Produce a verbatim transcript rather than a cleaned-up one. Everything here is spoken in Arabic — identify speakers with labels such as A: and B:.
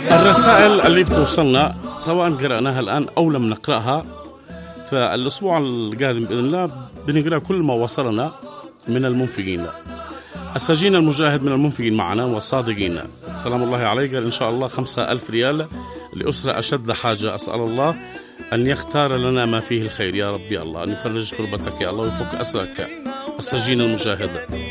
A: الرسائل اللي بتوصلنا سواء قرأناها الآن أو لم نقرأها، فالأسبوع القادم بإذن الله بنقرأ كل ما وصلنا من المنفقين. السجين المجاهد من المنفقين معنا والصادقين، سلام الله عليك. إن شاء الله خمسة ألف ريال لأسرة أشد حاجة. أسأل الله أن يختار لنا ما فيه الخير يا ربي الله، أن يفرج كربتك يا الله ويفك أسرك. السجين المجاهد.